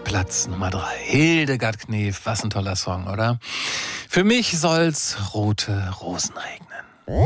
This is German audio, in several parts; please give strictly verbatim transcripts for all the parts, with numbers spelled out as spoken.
Platz Nummer drei. Hildegard Knef, was ein toller Song, oder? Für mich soll's rote Rosen regnen.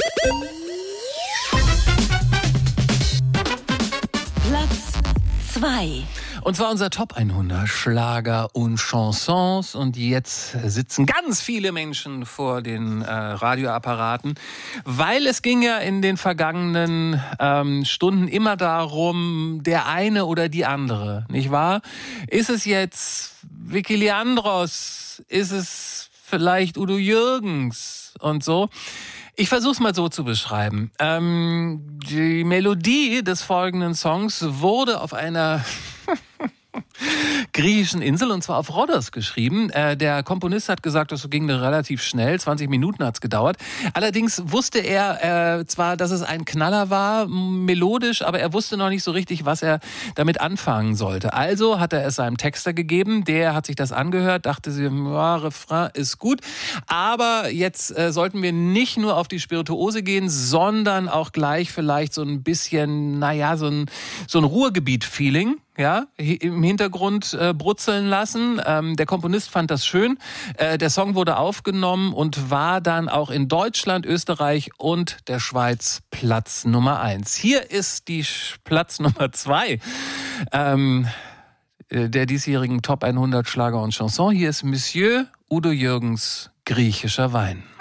Platz zwei. Und zwar unser Top hundert Schlager und Chansons. Und jetzt sitzen ganz viele Menschen vor den äh, Radioapparaten, weil es ging ja in den vergangenen ähm, Stunden immer darum, der eine oder die andere, nicht wahr? Ist es jetzt Vicky Leandros? Ist es vielleicht Udo Jürgens und so? Ich versuch's mal so zu beschreiben. Ähm, die Melodie des folgenden Songs wurde auf einer griechischen Insel, und zwar auf Rhodos, geschrieben. Äh, der Komponist hat gesagt, das ging relativ schnell, zwanzig Minuten hat's gedauert. Allerdings wusste er äh, zwar, dass es ein Knaller war, melodisch, aber er wusste noch nicht so richtig, was er damit anfangen sollte. Also hat er es seinem Texter gegeben, der hat sich das angehört, dachte sich, ja, Refrain ist gut, aber jetzt äh, sollten wir nicht nur auf die Spirituose gehen, sondern auch gleich vielleicht so ein bisschen, naja, so ein, so ein Ruhrgebiet-Feeling, ja, im Hintergrund äh, brutzeln lassen. Ähm, der Komponist fand das schön. Äh, der Song wurde aufgenommen und war dann auch in Deutschland, Österreich und der Schweiz Platz Nummer eins. Hier ist die Sch- Platz Nummer zwei ähm, der diesjährigen Top hundert Schlager und Chanson. Hier ist Monsieur Udo Jürgens, Griechischer Wein.